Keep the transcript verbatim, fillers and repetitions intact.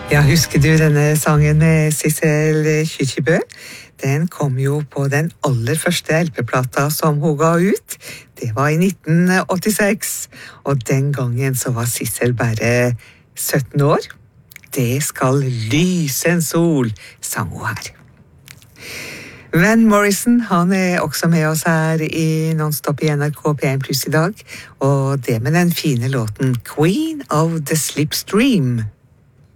Ja, husker du denne sangen med Sissel Kyrkjebø? Den kom jo på den aller første L P-plata som hun ga ut. Det var i nitten åttiseks, og den gangen så var Sissel bare sytten år. Det skal lyse en sol, sang hun her. Van Morrison, han er også med oss her i Nonstop i N R K P en pluss i dag, og det med den fine låten Queen of the Slipstream.